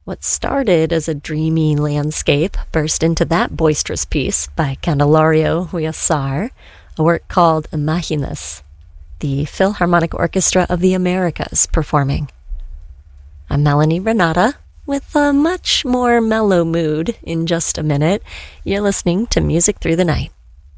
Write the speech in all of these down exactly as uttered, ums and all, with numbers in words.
What started as a dreamy landscape burst into that boisterous piece by Candelario Huízar, a work called Imaginas, the Philharmonic Orchestra of the Americas performing. I'm Melanie Renata, with a much more mellow mood in just a minute. You're listening to Music Through the Night.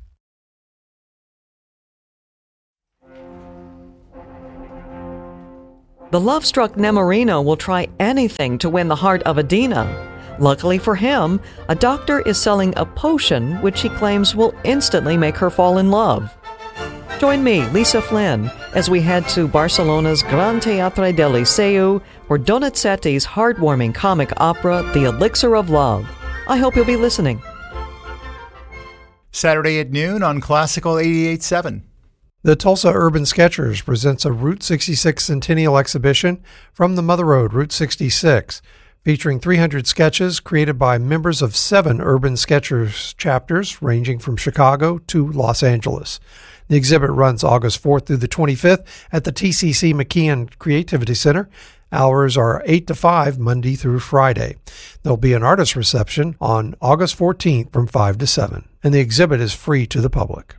The love-struck Nemorino will try anything to win the heart of Adina. Luckily for him, a doctor is selling a potion which he claims will instantly make her fall in love. Join me, Lisa Flynn, as we head to Barcelona's Gran Teatre del Liceu, where Donizetti's heartwarming comic opera, The Elixir of Love. I hope you'll be listening. Saturday at noon on Classical eighty-eight point seven. The Tulsa Urban Sketchers presents a Route sixty-six Centennial Exhibition from the Mother Road, Route sixty-six, featuring three hundred sketches created by members of seven Urban Sketchers chapters ranging from Chicago to Los Angeles. The exhibit runs August fourth through the twenty-fifth at the T C C McKeon Creativity Center. Hours are eight to five, Monday through Friday. There'll be an artist reception on August fourteenth from five to seven, and the exhibit is free to the public.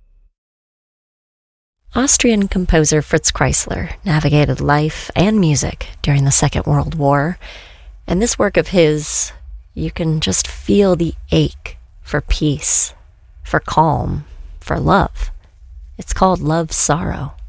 Austrian composer Fritz Kreisler navigated life and music during the Second World War, and this work of his, you can just feel the ache for peace, for calm, for love. It's called Love Sorrow.